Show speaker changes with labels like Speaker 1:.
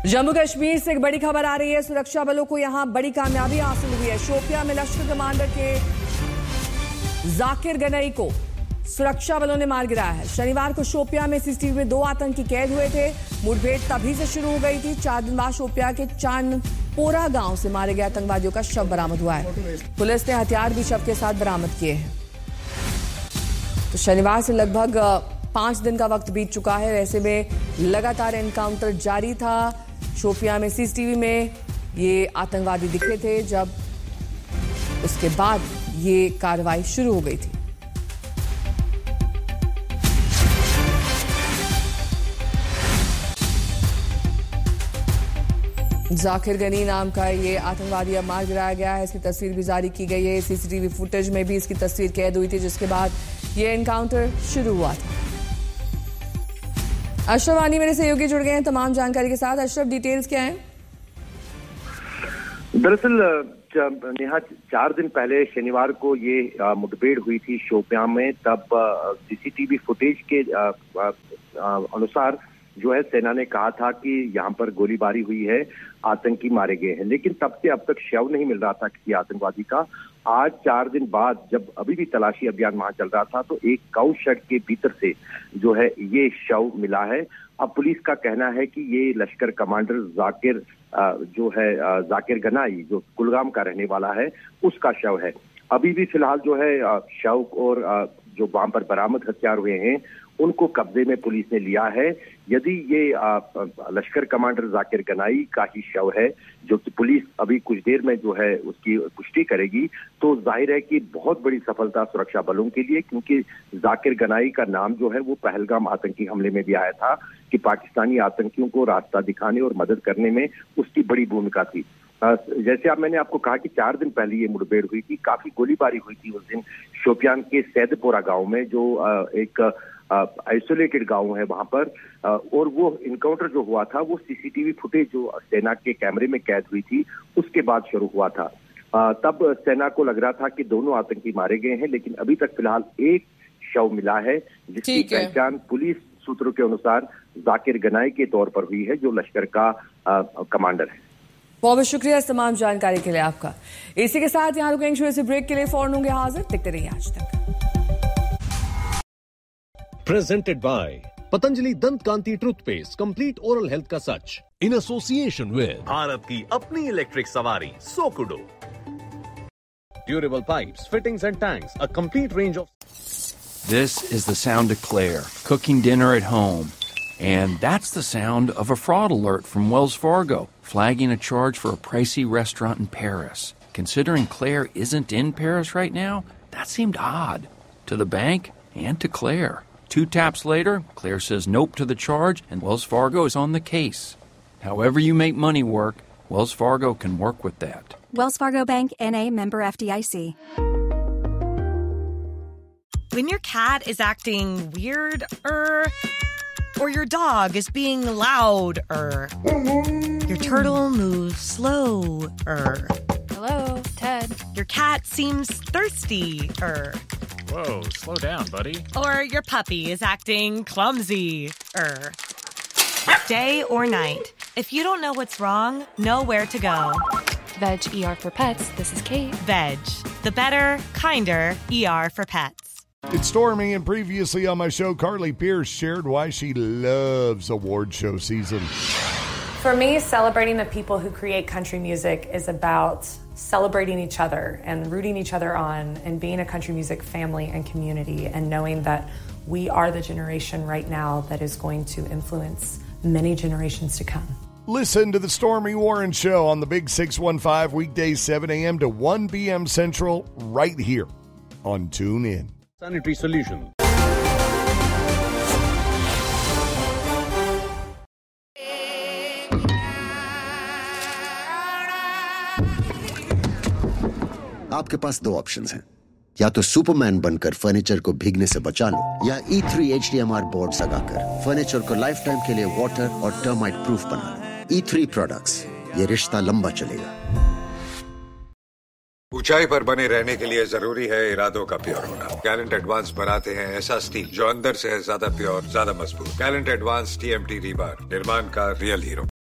Speaker 1: जम्मू कश्मीर से एक बड़ी खबर आ रही है। सुरक्षा बलों को यहां बड़ी कामयाबी हासिल हुई है। शोपियां में लश्कर कमांडर के जाकिर गनई को सुरक्षा बलों ने मार गिराया है। शनिवार को शोपियां में सीसीटीवी में 2 आतंकी कैद हुए थे। मुठभेड़ तभी से शुरू हो गई थी। 4 दिन बाद शोपियां के चांदपोरा गांव से मारे गए आतंकवादियों का शव बरामद हुआ है। पुलिस ने हथियार भी शव के साथ बरामद किए हैं। तो शनिवार से लगभग 5 दिन का वक्त बीत चुका है। ऐसे में लगातार एनकाउंटर जारी था। शोपियां में सीसीटीवी में ये आतंकवादी दिखे थे, जब उसके बाद ये कार्रवाई शुरू हो गई थी। जाकिर गनी नाम का ये आतंकवादी अब मार गिराया गया है। इसकी तस्वीर भी जारी की गई है। सीसीटीवी फुटेज में भी इसकी तस्वीर कैद हुई थी, जिसके बाद ये एनकाउंटर शुरू हुआ था। अशरफ वानी मेरे सहयोगी जुड़ गए हैं तमाम जानकारी के साथ। अशरफ, डिटेल्स क्या हैं?
Speaker 2: दरअसल नेहा, 4 दिन पहले शनिवार को ये मुठभेड़ हुई थी शोपियां में। तब सीसीटीवी फुटेज के अनुसार जो है सेना ने कहा था कि यहाँ पर गोलीबारी हुई है, आतंकी मारे गए हैं, लेकिन तब से अब तक शव नहीं मिल रहा था किसी आतंकवादी का। आज 4 दिन बाद जब अभी भी तलाशी अभियान वहां चल रहा था, तो एक काऊ शेड के भीतर से जो है ये शव मिला है। अब पुलिस का कहना है कि ये लश्कर कमांडर जाकिर जाकिर गनाई, जो कुलगाम का रहने वाला है, उसका शव है। अभी भी फिलहाल जो है शव और जो वहां पर बरामद हथियार हुए हैं उनको कब्जे में पुलिस ने लिया है। यदि ये लश्कर कमांडर जाकिर गनाई का ही शव है, जो कि पुलिस अभी कुछ देर में जो है उसकी पुष्टि करेगी, तो जाहिर है कि बहुत बड़ी सफलता सुरक्षा बलों के लिए, क्योंकि जाकिर गनाई का नाम जो है वो पहलगाम आतंकी हमले में भी आया था कि पाकिस्तानी आतंकियों को रास्ता दिखाने और मदद करने में उसकी बड़ी भूमिका थी। जैसे अब मैंने आपको कहा कि 4 दिन पहले ये मुठभेड़ हुई थी, काफी गोलीबारी हुई थी उस दिन शोपियान के सैदपोरा गांव में, जो एक आइसोलेटेड गांव है वहां पर। और वो इनकाउंटर जो हुआ था वो सीसीटीवी फुटेज जो सेना के कैमरे में कैद हुई थी उसके बाद शुरू हुआ था। तब सेना को लग रहा था कि दोनों आतंकी मारे गए हैं, लेकिन अभी तक फिलहाल एक शव मिला है, जिसकी पहचान पुलिस सूत्रों के अनुसार जाकिर गनाई के तौर पर हुई है, जो लश्कर का कमांडर है।
Speaker 1: बहुत बहुत शुक्रिया इस तमाम जानकारी के लिए आपका। इसी के साथ यहाँ रुकेंगे छोटे से ब्रेक के लिए। फौरन होंगे हाजिर, देखते रहिए आज तक।
Speaker 3: Presented by पतंजलि दंत कांति टूथपेस्ट, कंप्लीट ओरल हेल्थ का सच, इन एसोसिएशन विद
Speaker 4: भारत की अपनी इलेक्ट्रिक सवारी सोकुडो,
Speaker 3: durable pipes, fittings and tanks, a complete range of.
Speaker 5: This is the sound of Claire cooking dinner at home. And that's the sound of a fraud alert from Wells Fargo, flagging a charge for a pricey restaurant in Paris. Considering Claire isn't in Paris right now, that seemed odd to the bank and to Claire. 2 taps later, Claire says nope to the charge, and Wells Fargo is on the case. However you make money work, Wells Fargo can work with that.
Speaker 6: Wells Fargo Bank, N.A., member FDIC.
Speaker 7: When your cat is acting weird, or your dog is being loud, your turtle moves slow,
Speaker 8: Hello, Ted.
Speaker 7: Your cat seems thirsty,
Speaker 9: Whoa, slow down, buddy.
Speaker 7: Or your puppy is acting clumsy, Day or night, if you don't know what's wrong, know where to go.
Speaker 8: Veg ER for Pets. This is Kate.
Speaker 7: Veg, the better, kinder ER for pets.
Speaker 10: It's Stormy, and previously on my show, Carly Pierce shared why she loves award show season.
Speaker 11: For me, celebrating the people who create country music is about celebrating each other and rooting each other on and being a country music family and community, and knowing that we are the generation right now that is going to influence many generations to come.
Speaker 10: Listen to the Stormy Warren Show on the Big 615 weekdays 7 a.m. to 1 p.m. Central right here on TuneIn.
Speaker 3: Sanitary Solution.
Speaker 12: आपके पास 2 options हैं। या तो Superman बनकर furniture को भीगने से बचा लो, या E3 HDMR बोर्ड लगाकर फर्नीचर को लाइफ टाइम के लिए वाटर और टर्माइट प्रूफ बना लो। E3 प्रोडक्ट्स, ये रिश्ता लंबा चलेगा।
Speaker 13: ऊंचाई पर बने रहने के लिए जरूरी है इरादों का प्योर होना। गैलेंट एडवांस बनाते हैं ऐसा स्टील जो अंदर से है ज्यादा प्योर, ज्यादा मजबूत। गैलेंट एडवांस TMT रीबार, निर्माण का रियल हीरो।